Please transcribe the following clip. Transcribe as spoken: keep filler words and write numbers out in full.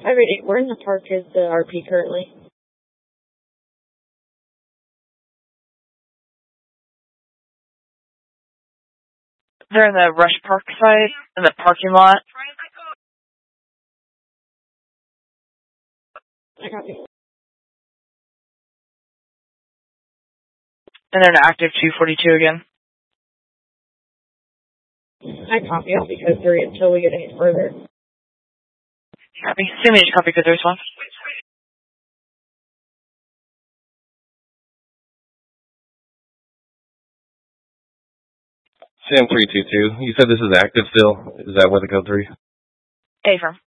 five eight eight, where in the park is the R P currently? They're in the Rush Park site, in the parking lot. I copy. And they're in active two forty-two again. I copy. I'll be code three until we get any further. Copy. Send me a copy code three response. Sam three two two, you said this is active still? Is that what the code three? A firm.